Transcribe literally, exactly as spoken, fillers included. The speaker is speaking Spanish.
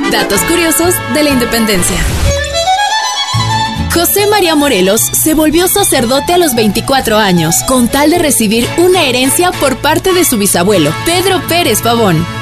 Datos curiosos de la independencia. José María Morelos se volvió sacerdote a los veinticuatro años, con tal de recibir una herencia por parte de su bisabuelo, Pedro Pérez Pavón.